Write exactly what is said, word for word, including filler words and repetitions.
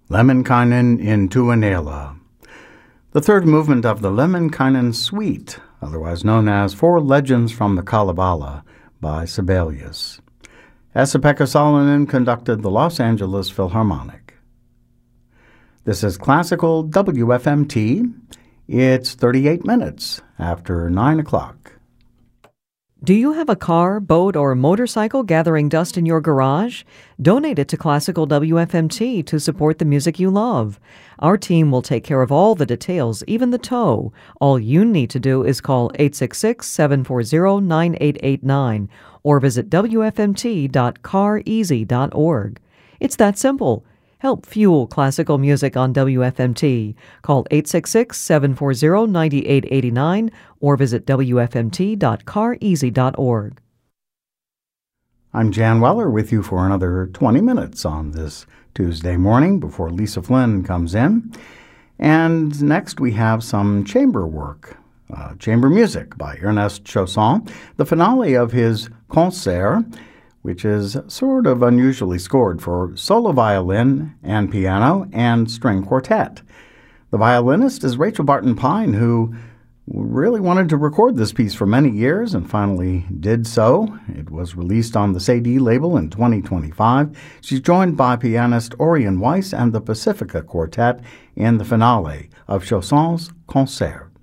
Lemminkainen in Tuonela. The third movement of the Lemminkainen Suite, otherwise known as Four Legends from the Kalevala, by Sibelius. Esa-Pekka Salonen conducted the Los Angeles Philharmonic. This is Classical W F M T. It's thirty-eight minutes after nine o'clock. Do you have a car, boat, or motorcycle gathering dust in your garage? Donate it to Classical W F M T to support the music you love. Our team will take care of all the details, even the tow. All you need to do is call eight six six, seven four zero, nine eight eight nine or visit w f m t dot car easy dot org. It's that simple. Help fuel classical music on W F M T. Call eight six six, seven four zero, nine eight eight nine or visit w f m t dot car easy dot org. I'm Jan Weller with you for another twenty minutes on this Tuesday morning before Lisa Flynn comes in. And next we have some chamber work, uh, chamber music by Ernest Chausson, the finale of his Concert, which is sort of unusually scored for solo violin and piano and string quartet. The violinist is Rachel Barton Pine, who really wanted to record this piece for many years and finally did so. It was released on the Sadie label in twenty twenty-five. She's joined by pianist Orion Weiss and the Pacifica Quartet in the finale of Chausson's Concert.